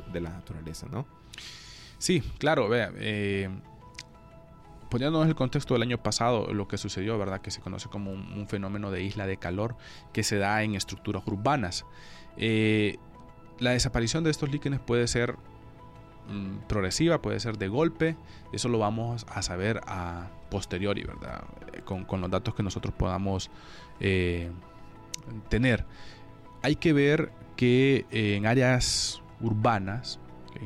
de la naturaleza, ¿no? Sí, claro, vea, poniéndonos en el contexto del año pasado, lo que sucedió, ¿verdad? Que se conoce como un fenómeno de isla de calor que se da en estructuras urbanas. La desaparición de estos líquenes puede ser progresiva, puede ser de golpe. Eso lo vamos a saber a posteriori, ¿verdad? Con los datos que nosotros podamos tener. Hay que ver que en áreas urbanas,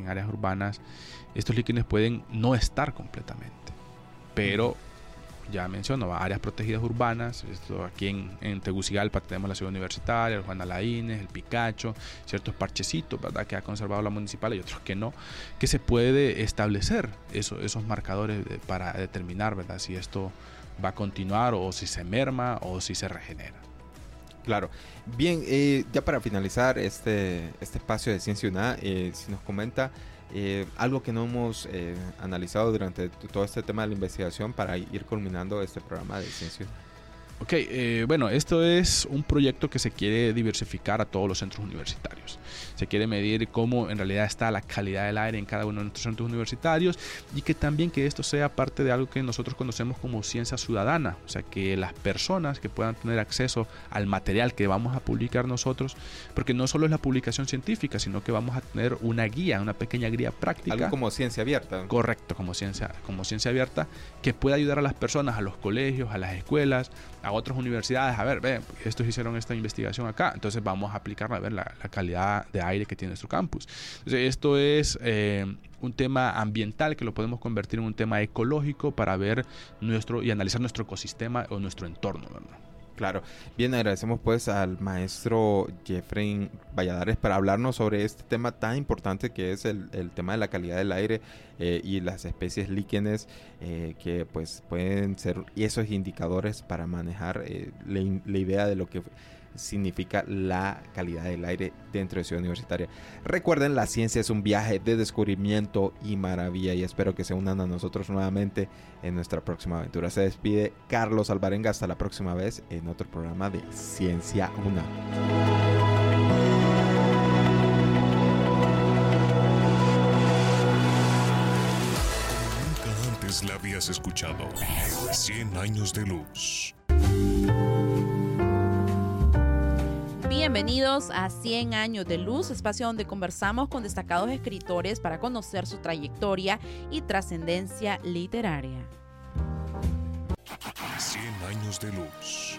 estos líquenes pueden no estar completamente, pero ya menciono, áreas protegidas urbanas. Esto aquí en Tegucigalpa tenemos la ciudad universitaria, el Juan Alaínez, el Picacho, ciertos parchecitos, ¿verdad?, que ha conservado la municipal y otros que no, que se puede establecer esos marcadores para determinar, ¿verdad?, si esto va a continuar o si se merma o si se regenera. Claro. Bien, ya para finalizar este espacio de Ciencia UNA, si nos comenta algo que no hemos analizado durante todo este tema de la investigación para ir culminando este programa de Ciencia UNA. Ok, bueno, esto es un proyecto que se quiere diversificar a todos los centros universitarios. Se quiere medir cómo en realidad está la calidad del aire en cada uno de nuestros centros universitarios, y que también que esto sea parte de algo que nosotros conocemos como ciencia ciudadana. O sea, que las personas que puedan tener acceso al material que vamos a publicar nosotros, porque no solo es la publicación científica, sino que vamos a tener una guía, una pequeña guía práctica. Algo como ciencia abierta. Correcto, como ciencia abierta, que pueda ayudar a las personas, a los colegios, a las escuelas, a otras universidades. A ver, estos hicieron esta investigación acá, entonces vamos a aplicarla a ver la calidad de aire que tiene nuestro campus. Entonces, esto es un tema ambiental que lo podemos convertir en un tema ecológico para ver y analizar nuestro ecosistema o nuestro entorno, ¿verdad? Claro. Bien, agradecemos pues al maestro Jeffrey Valladares para hablarnos sobre este tema tan importante que es el tema de la calidad del aire y las especies líquenes que pues pueden ser esos indicadores para manejar la idea de lo que significa la calidad del aire dentro de Ciudad Universitaria. Recuerden, la ciencia es un viaje de descubrimiento y maravilla, y espero que se unan a nosotros nuevamente en nuestra próxima aventura. Se despide Carlos Alvarenga, hasta la próxima vez en otro programa de Ciencia UNA. Nunca antes la habías escuchado. 100 años de luz. Bienvenidos a 100 años de luz, espacio donde conversamos con destacados escritores para conocer su trayectoria y trascendencia literaria. 100 años de luz.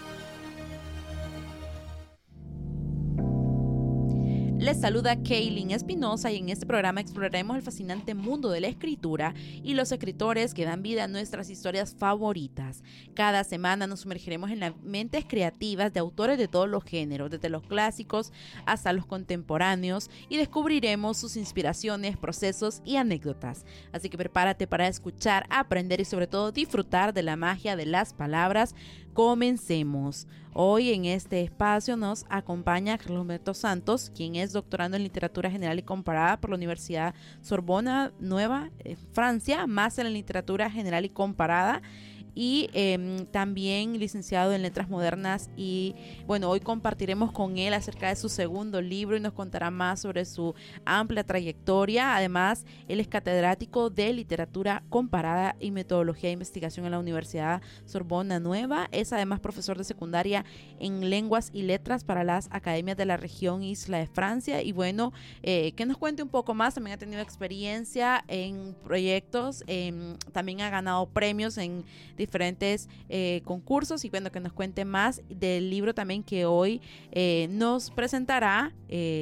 Les saluda Kaylin Espinosa, y en este programa exploraremos el fascinante mundo de la escritura y los escritores que dan vida a nuestras historias favoritas. Cada semana nos sumergiremos en las mentes creativas de autores de todos los géneros, desde los clásicos hasta los contemporáneos, y descubriremos sus inspiraciones, procesos y anécdotas. Así que prepárate para escuchar, aprender y sobre todo disfrutar de la magia de las palabras. Comencemos. Hoy en este espacio nos acompaña Carlos Humberto Santos, quien es doctorando en literatura general y comparada por la Universidad Sorbona Nueva, Francia, máster en literatura general y comparada, y también licenciado en letras modernas. Y bueno, hoy compartiremos con él acerca de su segundo libro y nos contará más sobre su amplia trayectoria. Además, él es catedrático de literatura comparada y metodología de investigación en la Universidad Sorbona Nueva. Es además profesor de secundaria en lenguas y letras para las academias de la región Isla de Francia. Y bueno, que nos cuente un poco más. También ha tenido experiencia en proyectos, también ha ganado premios en diferentes concursos, y bueno, que nos cuente más del libro también que hoy nos presentará,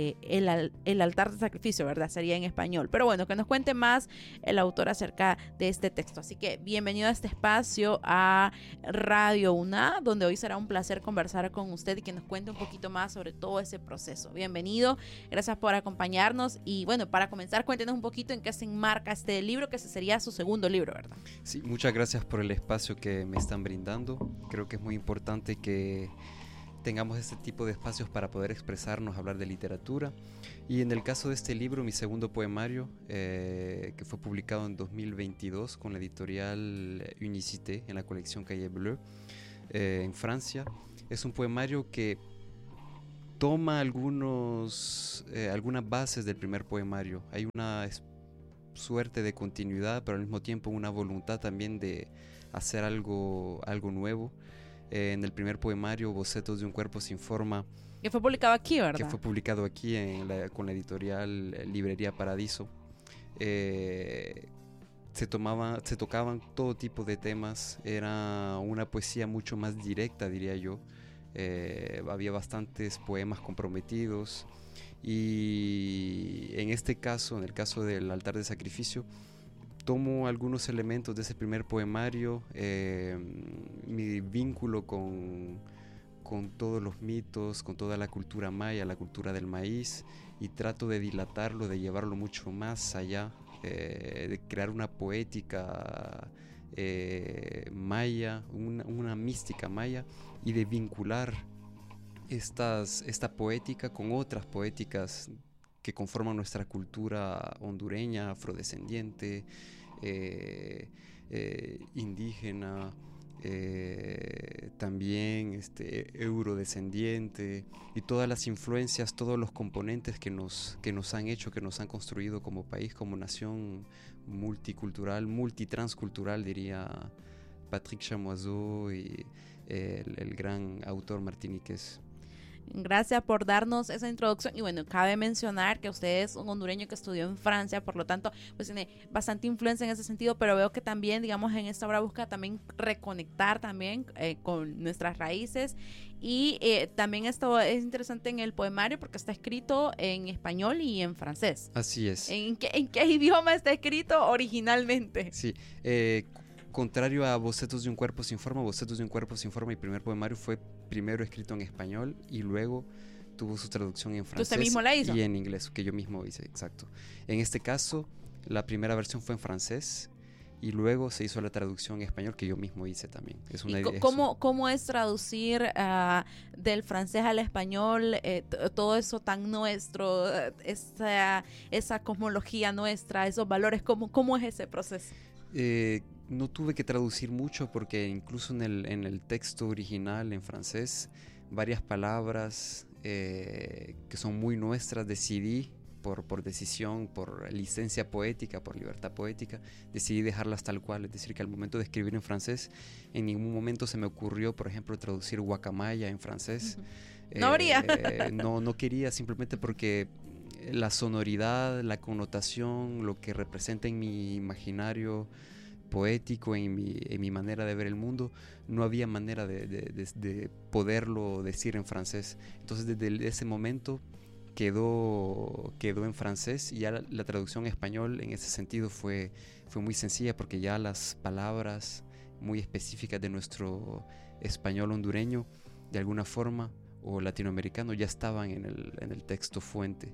el altar de sacrificio, ¿verdad? Sería en español, pero bueno, que nos cuente más el autor acerca de este texto. Así que bienvenido a este espacio, a Radio UNA, donde hoy será un placer conversar con usted y que nos cuente un poquito más sobre todo ese proceso. Bienvenido, gracias por acompañarnos. Y bueno, para comenzar, cuéntenos un poquito en qué se enmarca este libro, que ese sería su segundo libro, ¿verdad? Sí, muchas gracias por el espacio que me están brindando. Creo que es muy importante que tengamos este tipo de espacios para poder expresarnos, hablar de literatura. Y en el caso de este libro, mi segundo poemario, que fue publicado en 2022 con la editorial Unicité en la colección Cahiers Bleu, en Francia, es un poemario que toma algunas bases del primer poemario. Hay una suerte de continuidad, pero al mismo tiempo una voluntad también de hacer algo nuevo. En el primer poemario, Bocetos de un cuerpo sin forma, Que fue publicado aquí, ¿verdad? que fue publicado aquí con la editorial Librería Paradiso, se tocaban todo tipo de temas. Era una poesía mucho más directa, diría yo. Había bastantes poemas comprometidos, y en este caso, en el caso del altar de sacrificio, tomo algunos elementos de ese primer poemario, mi vínculo con todos los mitos, con toda la cultura maya, la cultura del maíz, y trato de dilatarlo, de llevarlo mucho más allá, de crear una poética maya, una mística maya, y de vincular esta poética con otras poéticas que conforman nuestra cultura hondureña, afrodescendiente, indígena, también eurodescendiente, y todas las influencias, todos los componentes que nos han hecho, que nos han construido como país, como nación multicultural, multitranscultural, diría Patrick Chamoiseau y el gran autor martiniqués. Gracias por darnos esa introducción. Y bueno, cabe mencionar que usted es un hondureño que estudió en Francia, por lo tanto, pues tiene bastante influencia en ese sentido, pero veo que también, digamos, en esta obra busca también reconectar también con nuestras raíces. Y también esto es interesante en el poemario porque está escrito en español y en francés. Así es. ¿En qué idioma está escrito originalmente? Sí, contrario a Bocetos de un cuerpo sin forma, mi primer poemario fue primero escrito en español y luego tuvo su traducción en francés. ¿Usted mismo la hizo? Y en inglés, que yo mismo hice, exacto. En este caso, la primera versión fue en francés y luego se hizo la traducción en español, que yo mismo hice también. ¿Cómo es traducir del francés al español todo eso tan nuestro, esa cosmología nuestra, esos valores? ¿Cómo es ese proceso? No tuve que traducir mucho porque incluso en el texto original en francés, varias palabras que son muy nuestras, decidí por decisión, por licencia poética, por libertad poética, decidí dejarlas tal cual. Es decir, que al momento de escribir en francés, en ningún momento se me ocurrió, por ejemplo, traducir guacamaya en francés. No habría. No quería, simplemente porque la sonoridad, la connotación, lo que representa en mi imaginario poético, en mi manera de ver el mundo, no había manera de poderlo decir en francés. Entonces desde ese momento quedó en francés, y ya la traducción en español en ese sentido fue muy sencilla, porque ya las palabras muy específicas de nuestro español hondureño, de alguna forma, o latinoamericano, ya estaban en el texto fuente.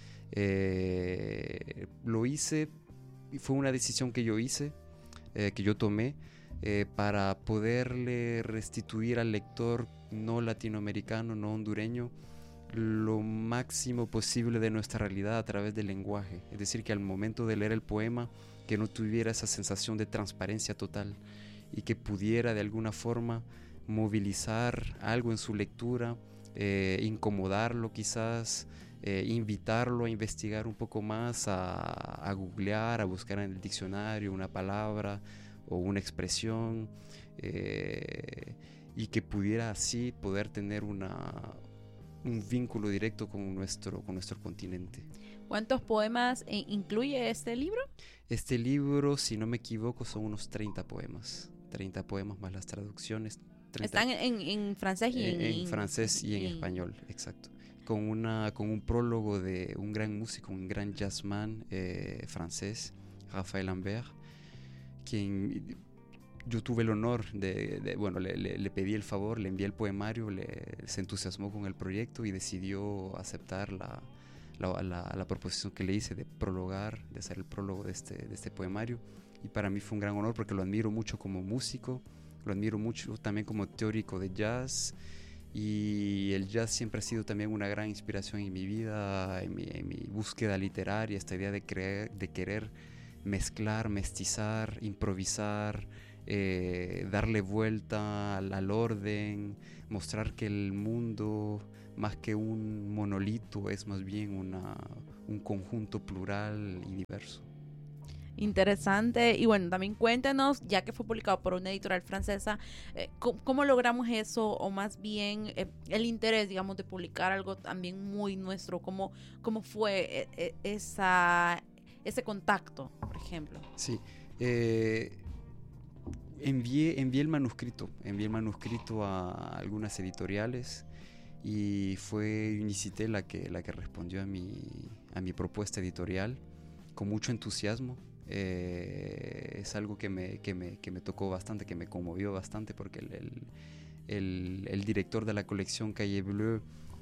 Lo hice, y fue una decisión que yo hice, que yo tomé, para poderle restituir al lector no latinoamericano, no hondureño, lo máximo posible de nuestra realidad a través del lenguaje. Es decir, que al momento de leer el poema, que no tuviera esa sensación de transparencia total, y que pudiera de alguna forma movilizar algo en su lectura, incomodarlo quizás, invitarlo a investigar un poco más, a googlear, a buscar en el diccionario una palabra o una expresión, y que pudiera así poder tener un vínculo directo con nuestro continente. ¿Cuántos poemas incluye este libro? Este libro, si no me equivoco, son unos 30 poemas. 30 poemas más las traducciones. Están en francés y en francés y en español, exacto. Con un prólogo de un gran músico, un gran jazzman francés, Raphaël Lambert, quien yo tuve el honor le pedí el favor, le envié el poemario, se entusiasmó con el proyecto y decidió aceptar la proposición que le hice de prologar, de hacer el prólogo de este poemario. Y para mí fue un gran honor, porque lo admiro mucho como músico, lo admiro mucho también como teórico de jazz, y el jazz siempre ha sido también una gran inspiración en mi vida, en mi búsqueda literaria, esta idea de querer mezclar, mestizar, improvisar, darle vuelta al orden, mostrar que el mundo, más que un monolito, es más bien un conjunto plural y diverso. Interesante. Y bueno, también cuéntenos, ya que fue publicado por una editorial francesa, ¿cómo logramos eso? O más bien el interés, digamos, de publicar algo también muy nuestro. ¿Cómo fue ese contacto, por ejemplo? Sí, envié el manuscrito a algunas editoriales y fue Unicité la que respondió a mi propuesta editorial con mucho entusiasmo. Es algo que me tocó bastante, que me conmovió bastante, porque el director de la colección Cahiers Bleus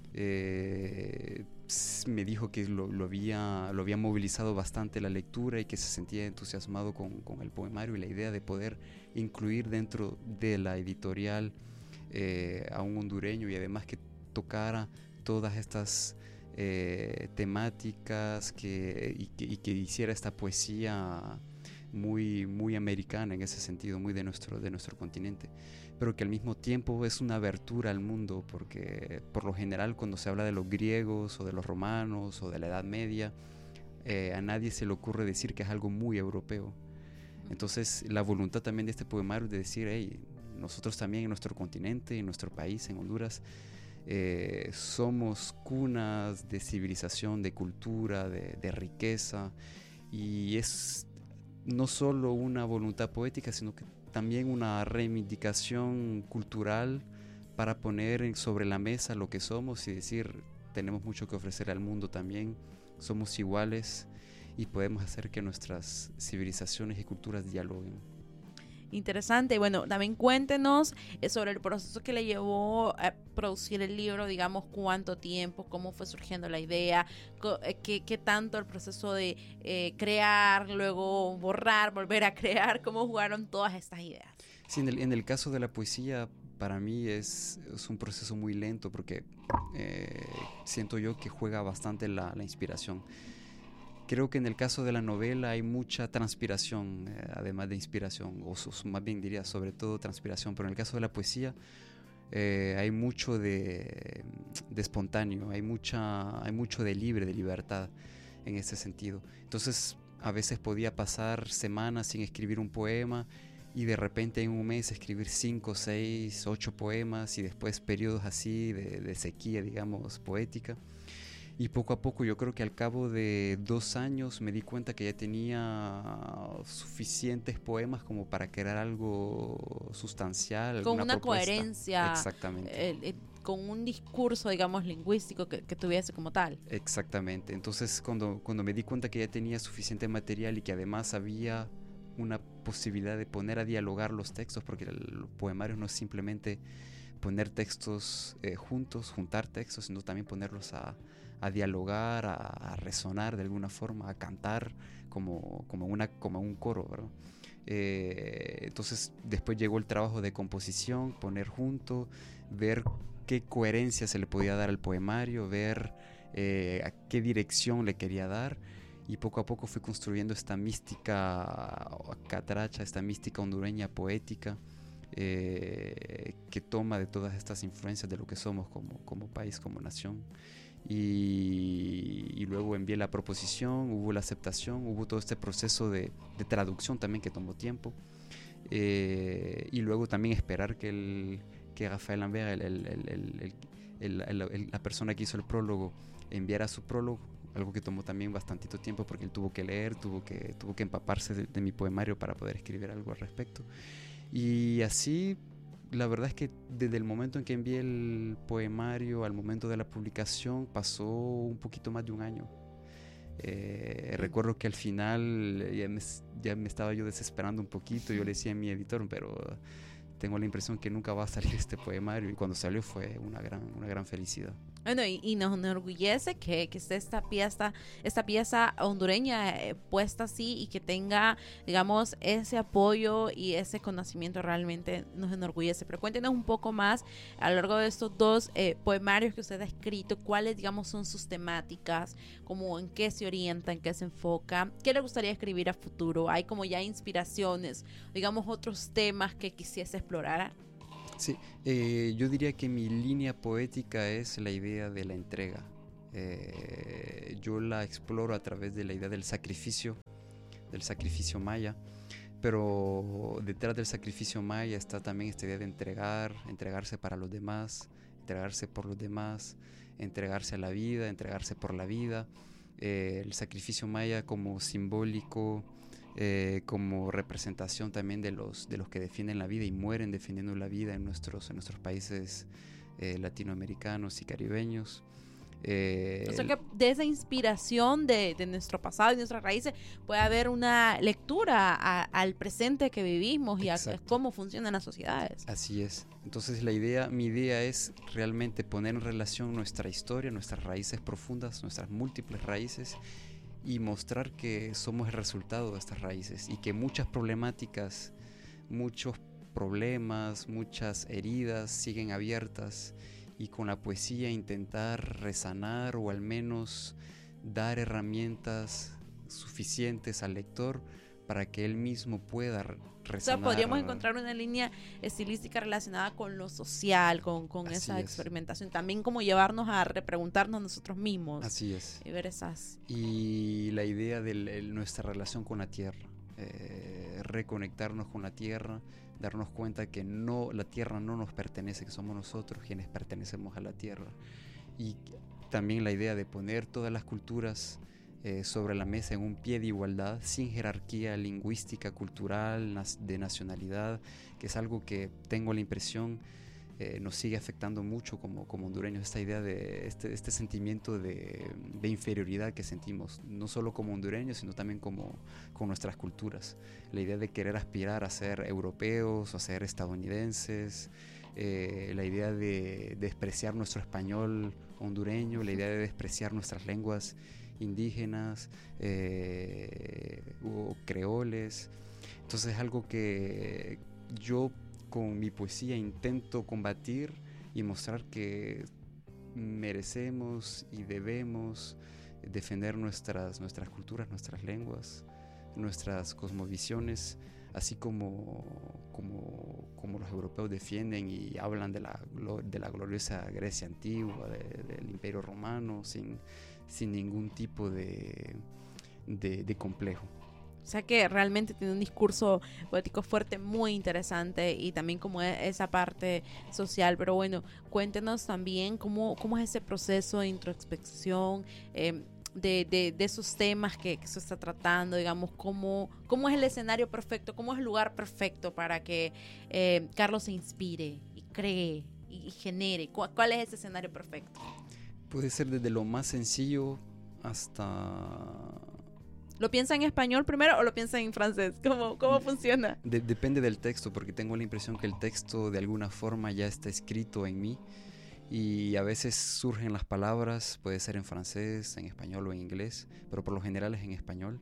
me dijo que lo había movilizado bastante la lectura y que se sentía entusiasmado con el poemario y la idea de poder incluir dentro de la editorial a un hondureño, y además que tocara todas estas temáticas y que hiciera esta poesía muy, muy americana en ese sentido, muy de nuestro continente, pero que al mismo tiempo es una abertura al mundo, porque por lo general cuando se habla de los griegos o de los romanos o de la Edad Media, a nadie se le ocurre decir que es algo muy europeo. Entonces la voluntad también de este poemario es de decir, hey, nosotros también en nuestro continente, en nuestro país, en Honduras, somos cunas de civilización, de cultura, de riqueza, y es no solo una voluntad poética, sino que también una reivindicación cultural para poner sobre la mesa lo que somos y decir, tenemos mucho que ofrecer al mundo también, somos iguales y podemos hacer que nuestras civilizaciones y culturas dialoguen. Interesante. Bueno, también cuéntenos sobre el proceso que le llevó a producir el libro, digamos, cuánto tiempo, cómo fue surgiendo la idea, qué tanto el proceso de crear, luego borrar, volver a crear, cómo jugaron todas estas ideas. Sí, en el caso de la poesía, para mí es un proceso muy lento, porque siento yo que juega bastante la inspiración. Creo que en el caso de la novela hay mucha transpiración, además de inspiración, o más bien diría sobre todo transpiración, pero en el caso de la poesía hay mucho de espontáneo, hay mucho de libre, de libertad en ese sentido. Entonces a veces podía pasar semanas sin escribir un poema y de repente en un mes escribir 5, 6, 8 poemas, y después periodos así de sequía, digamos, poética. Y poco a poco, yo creo que al cabo de 2 años me di cuenta que ya tenía suficientes poemas como para crear algo sustancial. Con una propuesta. Coherencia. Exactamente. Con un discurso, digamos, lingüístico que tuviese como tal. Exactamente. Entonces, cuando me di cuenta que ya tenía suficiente material y que además había una posibilidad de poner a dialogar los textos, porque el poemario no es simplemente poner textos juntos, juntar textos, sino también ponerlos a dialogar, a resonar de alguna forma, a cantar como un coro, ¿verdad? Entonces después llegó el trabajo de composición, poner junto, ver qué coherencia se le podía dar al poemario, ver a qué dirección le quería dar, y poco a poco fui construyendo esta mística catracha, esta mística hondureña poética, que toma de todas estas influencias de lo que somos como país, como nación. Y luego envié la proposición, hubo la aceptación, hubo todo este proceso de traducción también que tomó tiempo, y luego también esperar que Rafael Lambert, la persona que hizo el prólogo, enviara su prólogo, algo que tomó también bastantito tiempo porque él tuvo que leer, tuvo que empaparse de mi poemario para poder escribir algo al respecto. Y así, la verdad es que desde el momento en que envié el poemario al momento de la publicación pasó un poquito más de un año. Recuerdo que al final ya me estaba yo desesperando un poquito. Yo le decía a mi editor, pero tengo la impresión que nunca va a salir este poemario, y cuando salió fue una gran felicidad. Bueno, y nos enorgullece que esté esta pieza hondureña puesta así y que tenga, digamos, ese apoyo y ese conocimiento realmente nos enorgullece. Pero cuéntenos un poco más a lo largo de estos dos poemarios que usted ha escrito, cuáles, digamos, son sus temáticas, como en qué se orienta, en qué se enfoca, qué le gustaría escribir a futuro. Hay como ya inspiraciones, digamos, otros temas que quisiese explorar. Sí, yo diría que mi línea poética es la idea de la entrega. Yo la exploro a través de la idea del sacrificio maya, pero detrás del sacrificio maya está también esta idea de entregarse para los demás, entregarse por los demás, entregarse a la vida, entregarse por la vida. El sacrificio maya como simbólico, como representación también de los que defienden la vida y mueren defendiendo la vida en nuestros países latinoamericanos y caribeños. O sea que de esa inspiración de nuestro pasado y nuestras raíces puede haber una lectura al presente que vivimos y a cómo funcionan las sociedades. Así es. Entonces mi idea es realmente poner en relación nuestra historia, nuestras raíces profundas, nuestras múltiples raíces, y mostrar que somos el resultado de estas raíces y que muchas problemáticas, muchos problemas, muchas heridas siguen abiertas, y con la poesía intentar resanar o al menos dar herramientas suficientes al lector para que él mismo pueda resanar. O sea, podríamos encontrar una línea estilística relacionada con lo social, con esa experimentación. También como llevarnos a repreguntarnos nosotros mismos. Así es. Y ver esas. Y la idea de nuestra relación con la tierra. Reconectarnos con la tierra, darnos cuenta que la tierra no nos pertenece, que somos nosotros quienes pertenecemos a la tierra. Y también la idea de poner todas las culturas sobre la mesa en un pie de igualdad, sin jerarquía lingüística, cultural, de nacionalidad, que es algo que tengo la impresión nos sigue afectando mucho como hondureños, esta idea de este sentimiento de inferioridad que sentimos, no solo como hondureños, sino también con nuestras culturas. La idea de querer aspirar a ser europeos o a ser estadounidenses, la idea de despreciar nuestro español hondureño, la idea de despreciar nuestras lenguas indígenas o creoles. Entonces es algo que yo con mi poesía intento combatir y mostrar que merecemos y debemos defender nuestras culturas, nuestras lenguas, nuestras cosmovisiones, así como los europeos defienden y hablan de la gloriosa Grecia antigua, del Imperio Romano, sin ningún tipo de complejo. O sea que realmente tiene un discurso poético fuerte, muy interesante, y también como esa parte social. Pero bueno, cuéntenos también cómo es ese proceso de introspección, de esos temas que se está tratando, digamos, cómo es el escenario perfecto, cómo es el lugar perfecto para que Carlos se inspire y cree y genere. ¿Cuál es ese escenario perfecto? Puede ser desde lo más sencillo hasta... ¿Lo piensa en español primero o lo piensa en francés? ¿Cómo funciona? Depende del texto, porque tengo la impresión que el texto de alguna forma ya está escrito en mí y a veces surgen las palabras, puede ser en francés, en español o en inglés, pero por lo general es en español.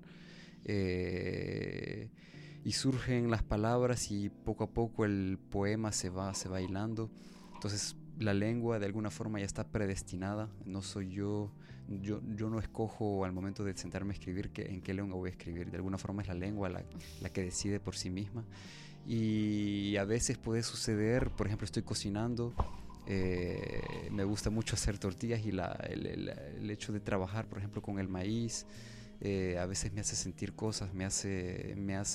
Y surgen las palabras y poco a poco el poema se va hilando. Entonces la lengua de alguna forma ya está predestinada, no soy yo no escojo al momento de sentarme a escribir en qué lengua voy a escribir. De alguna forma es la lengua la que decide por sí misma. Y a veces puede suceder, por ejemplo, estoy cocinando, me gusta mucho hacer tortillas y el hecho de trabajar, por ejemplo, con el maíz, a veces me hace sentir cosas, me hace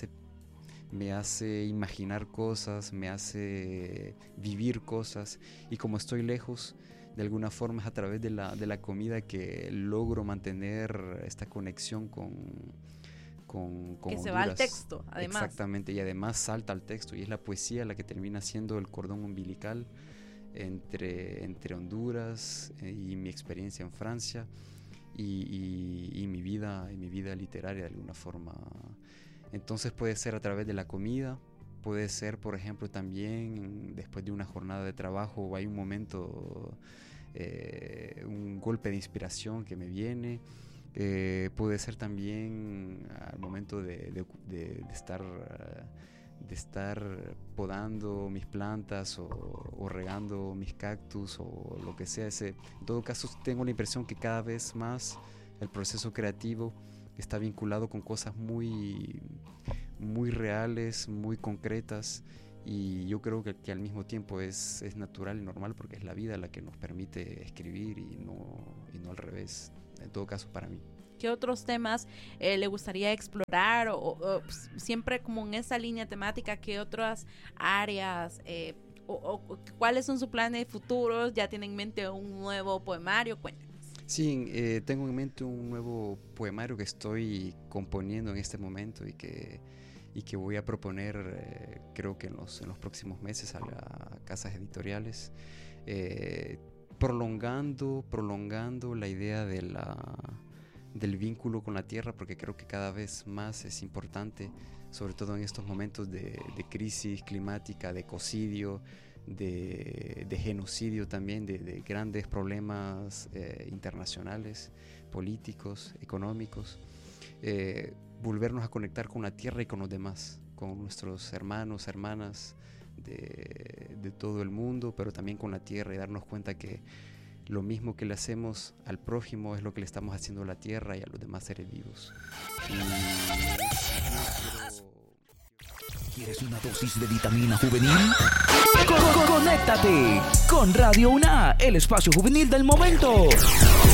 imaginar cosas, me hace vivir cosas, y como estoy lejos, de alguna forma es a través de la comida que logro mantener esta conexión con que Honduras. Se va al texto, además. Exactamente, y además salta al texto, y es la poesía la que termina siendo el cordón umbilical entre Honduras y mi experiencia en Francia y mi vida literaria de alguna forma. Entonces puede ser a través de la comida, puede ser, por ejemplo, también después de una jornada de trabajo, hay un momento un golpe de inspiración que me viene. Puede ser también al momento de estar podando mis plantas o regando mis cactus o lo que sea. En todo caso, tengo la impresión que cada vez más el proceso creativo está vinculado con cosas muy, muy reales, muy concretas, y yo creo que al mismo tiempo es natural y normal, porque es la vida la que nos permite escribir y no al revés, en todo caso para mí. ¿Qué otros temas le gustaría explorar o siempre como en esa línea temática? ¿Qué otras áreas o cuáles son sus planes futuros? ¿Ya tienen en mente un nuevo poemario? Cuéntanos. Sí, tengo en mente un nuevo poemario que estoy componiendo en este momento y que voy a proponer, creo que en los próximos meses a las casas editoriales, prolongando la idea del vínculo con la tierra, porque creo que cada vez más es importante, sobre todo en estos momentos de crisis climática, de ecocidio, de genocidio también, de grandes problemas internacionales, políticos, económicos, volvernos a conectar con la tierra y con los demás, con nuestros hermanos, hermanas de todo el mundo, pero también con la tierra, y darnos cuenta que lo mismo que le hacemos al prójimo es lo que le estamos haciendo a la tierra y a los demás seres vivos. ¿Quieres una dosis de vitamina juvenil? Conéctate con Radio UNA, el espacio juvenil del momento.